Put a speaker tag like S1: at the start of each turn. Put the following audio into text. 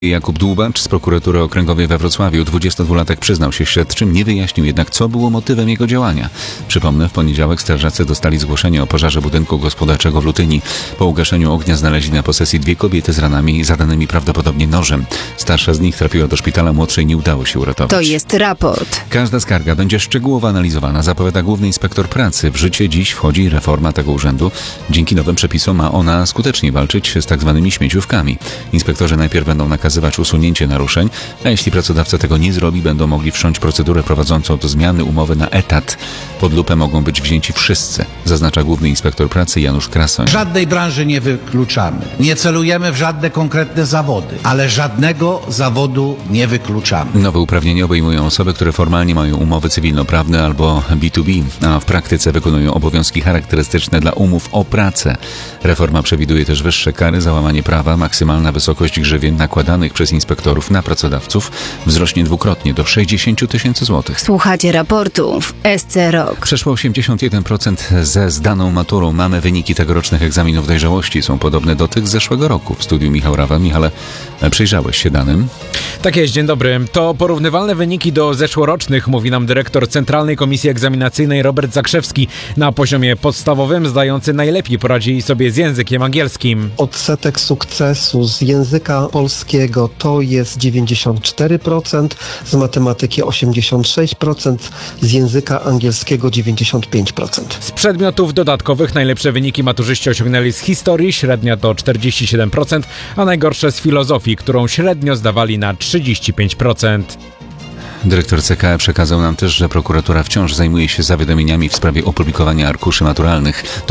S1: Jakub Dłubacz z prokuratury okręgowej we Wrocławiu. 22-latek przyznał się śledczym, nie wyjaśnił jednak, co było motywem jego działania. Przypomnę, w poniedziałek strażacy dostali zgłoszenie o pożarze budynku gospodarczego w Lutyni. Po ugaszeniu ognia znaleźli na posesji 2 kobiety z ranami zadanymi prawdopodobnie nożem. Starsza z nich trafiła do szpitala, młodszej nie udało się uratować.
S2: To jest raport.
S1: Każda skarga będzie szczegółowo analizowana, zapowiada główny inspektor pracy. W życie dziś wchodzi reforma tego urzędu. Dzięki nowym przepisom ma ona skutecznie walczyć z tak zwanymi śmieciówkami. Inspektorzy najpierw będą nakazywać usunięcie naruszeń, a jeśli pracodawca tego nie zrobi, będą mogli wszcząć procedurę prowadzącą do zmiany umowy na etat. Pod lupę mogą być wzięci wszyscy, zaznacza główny inspektor pracy Janusz Krasoń.
S3: Żadnej branży nie wykluczamy. Nie celujemy w żadne konkretne zawody, ale żadnego zawodu nie wykluczamy.
S1: Nowe uprawnienia obejmują osoby, które formalnie mają umowy cywilnoprawne albo B2B, a w praktyce wykonują obowiązki charakterystyczne dla umów o pracę. Reforma przewiduje też wyższe kary za łamanie prawa. Maksymalna wysokość grzywien nakładanych przez inspektorów na pracodawców wzrośnie dwukrotnie do 60 000 złotych.
S2: Słuchacie raportu w SC Rok.
S1: Przeszło 81% ze zdaną maturą. Mamy wyniki tegorocznych egzaminów dojrzałości. Są podobne do tych z zeszłego roku. W studiu Michał Rawa. Michale, przyjrzałeś się danym?
S4: Tak jest, dzień dobry. To porównywalne wyniki do zeszłorocznych, mówi nam dyrektor Centralnej Komisji Egzaminacyjnej Robert Zakrzewski. Na poziomie podstawowym zdający najlepiej poradzili sobie z językiem angielskim.
S5: Odsetek sukcesu z języka polskiego to jest 94%, z matematyki 86%, z języka angielskiego 95%.
S4: Z przedmiotów dodatkowych najlepsze wyniki maturzyści osiągnęli z historii, średnia to 47%, a najgorsze z filozofii, którą średnio zdawali na 35%.
S1: Dyrektor CKE przekazał nam też, że prokuratura wciąż zajmuje się zawiadomieniami w sprawie opublikowania arkuszy maturalnych.